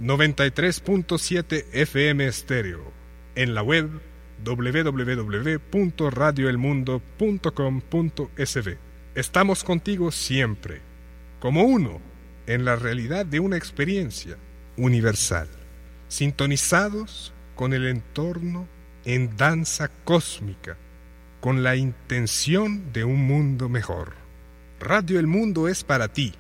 93.7 FM Estéreo. En la web www.radioelmundo.com.sb. Estamos contigo siempre, como uno, en la realidad de una experiencia universal, sintonizados con el entorno en danza cósmica, con la intención de un mundo mejor. Radio El Mundo es para ti.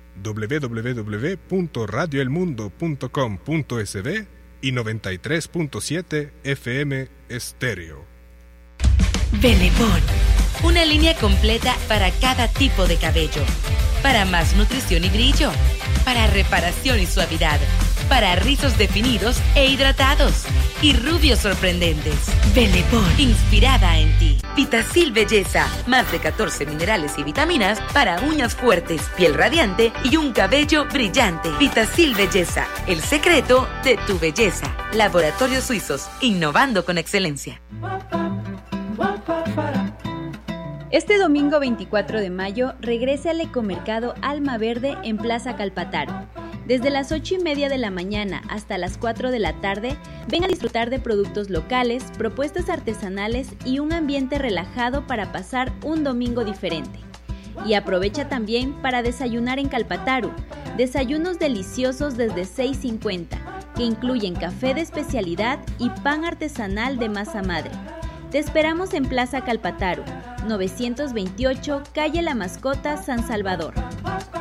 www.radioelmundo.com.sb y 93.7 FM Estéreo. Bellepon, una línea completa para cada tipo de cabello, para más nutrición y brillo, para reparación y suavidad, para rizos definidos e hidratados y rubios sorprendentes. Bellepon, inspirada en ti. Vitacil Belleza, más de 14 minerales y vitaminas para uñas fuertes, piel radiante y un cabello brillante. Vitacil Belleza, el secreto de tu belleza. Laboratorios Suizos, innovando con excelencia. Este domingo 24 de mayo regresa al Ecomercado Alma Verde en Plaza Calpataru. Desde las 8:30 de la mañana hasta las 4 de la tarde, ven a disfrutar de productos locales, propuestas artesanales y un ambiente relajado para pasar un domingo diferente. Y aprovecha también para desayunar en Calpataru, desayunos deliciosos desde $6.50, que incluyen café de especialidad y pan artesanal de masa madre. Te esperamos en Plaza Calpataru, 928, calle La Mascota, San Salvador.